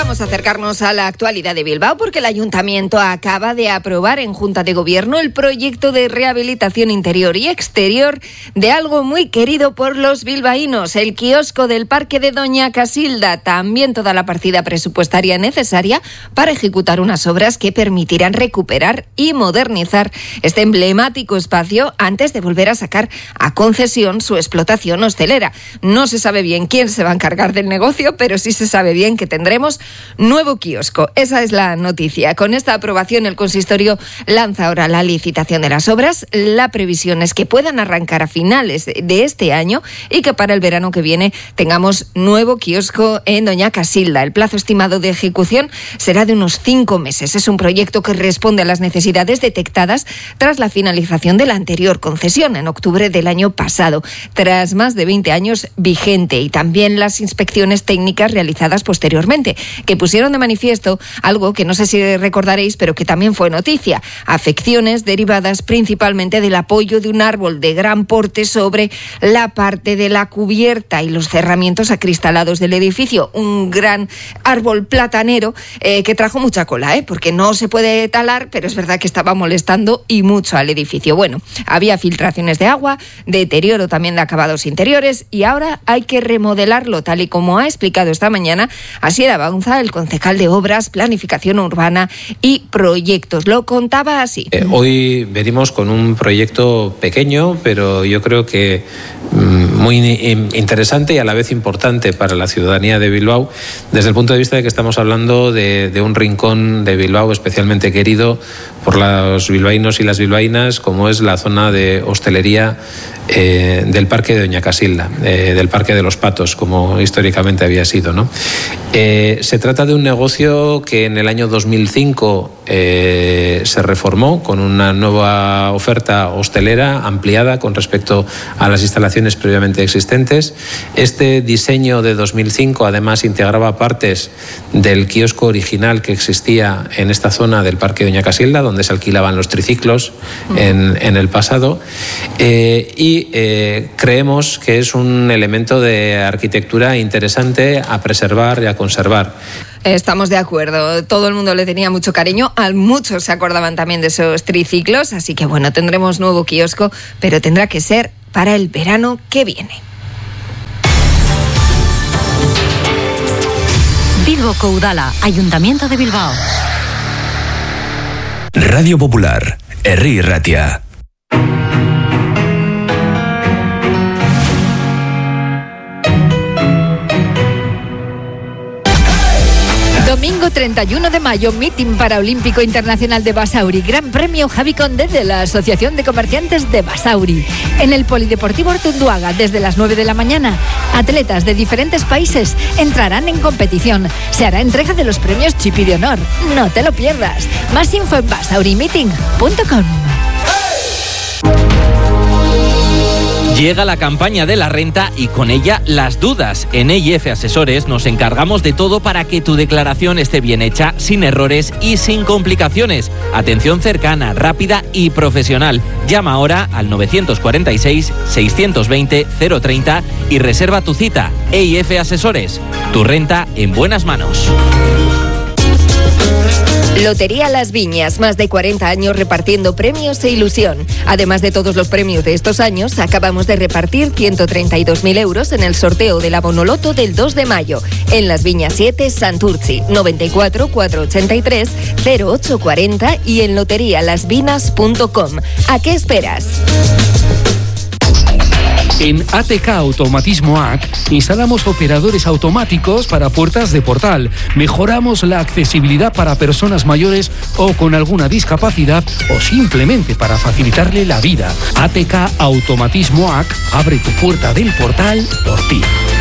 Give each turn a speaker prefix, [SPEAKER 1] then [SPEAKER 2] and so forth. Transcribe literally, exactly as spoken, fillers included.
[SPEAKER 1] Vamos a acercarnos a la actualidad de Bilbao porque el Ayuntamiento acaba de aprobar en Junta de Gobierno el proyecto de rehabilitación interior y exterior de algo muy querido por los bilbaínos, el kiosco del Parque de Doña Casilda. También toda la partida presupuestaria necesaria para ejecutar unas obras que permitirán recuperar y modernizar este emblemático espacio antes de volver a sacar a concesión su explotación hostelera. No se sabe bien quién se va a encargar del negocio, pero sí se sabe bien que tendremos nuevo kiosco. Esa es la noticia. Con esta aprobación, el consistorio lanza ahora la licitación de las obras. La previsión es que puedan arrancar a finales de este año y que para el verano que viene tengamos nuevo kiosco en Doña Casilda. El plazo estimado de ejecución será de unos cinco meses. Es un proyecto que responde a las necesidades detectadas tras la finalización de la anterior concesión en octubre del año pasado, tras más de veinte años vigente, y también las inspecciones técnicas realizadas posteriormente, que pusieron de manifiesto algo que no sé si recordaréis, pero que también fue noticia: afecciones derivadas principalmente del apoyo de un árbol de gran porte sobre la parte de la cubierta y los cerramientos acristalados del edificio. Un gran árbol platanero eh, que trajo mucha cola, ¿eh? porque no se puede talar, pero es verdad que estaba molestando y mucho al edificio. Bueno, había filtraciones de agua, deterioro también de acabados interiores, y ahora hay que remodelarlo, tal y como ha explicado esta mañana Asier Abaunza, el concejal de Obras, Planificación Urbana y Proyectos. Lo contaba así.
[SPEAKER 2] Eh, hoy venimos con un proyecto pequeño, pero yo creo que mm, muy interesante y a la vez importante para la ciudadanía de Bilbao, desde el punto de vista de que estamos hablando de, de un rincón de Bilbao especialmente querido por los bilbaínos y las bilbaínas, como es la zona de hostelería eh, del Parque de Doña Casilda, eh, del Parque de los Patos, como históricamente había sido, ¿no? Eh, se trata de un negocio que en el año dos mil cinco eh, se reformó con una nueva oferta hostelera ampliada con respecto a las instalaciones previamente existentes. Este diseño de dos mil cinco además integraba partes del kiosco original que existía en esta zona del Parque de Doña Casilda, donde se alquilaban los triciclos uh-huh. en, en el pasado, eh, y eh, creemos que es un elemento de arquitectura interesante a preservar y a conservar.
[SPEAKER 1] Estamos de acuerdo, todo el mundo le tenía mucho cariño, a muchos se acordaban también de esos triciclos, así que bueno, tendremos nuevo kiosco, pero tendrá que ser para el verano que viene.
[SPEAKER 3] Bilboko Udala, Ayuntamiento de Bilbao.
[SPEAKER 4] Radio Popular, Herri Irratia.
[SPEAKER 5] Domingo treinta y uno de mayo, Meeting Paraolímpico Internacional de Basauri, Gran Premio Javi Condé de la Asociación de Comerciantes de Basauri. En el Polideportivo Artunduaga, desde las nueve de la mañana, atletas de diferentes países entrarán en competición. Se hará entrega de los premios Chipi de Honor. No te lo pierdas. Más info en basauri meeting punto com.
[SPEAKER 6] Llega la campaña de la renta y con ella las dudas. En E I F Asesores nos encargamos de todo para que tu declaración esté bien hecha, sin errores y sin complicaciones. Atención cercana, rápida y profesional. Llama ahora al novecientos cuarenta y seis, seiscientos veinte, cero treinta y reserva tu cita. E I F Asesores, tu renta en buenas manos.
[SPEAKER 1] Lotería Las Viñas, más de cuarenta años repartiendo premios e ilusión. Además de todos los premios de estos años, acabamos de repartir ciento treinta y dos mil euros en el sorteo de la Bonoloto del dos de mayo. En Las Viñas siete, Santurci, noventa y cuatro, cuatrocientos ochenta y tres, cero ocho cuarenta y en lotería las vinas punto com. ¿A qué esperas?
[SPEAKER 7] En A T K Automatismo A C instalamos operadores automáticos para puertas de portal. Mejoramos la accesibilidad para personas mayores o con alguna discapacidad o simplemente para facilitarle la vida. A T K Automatismo A C abre tu puerta del portal por ti.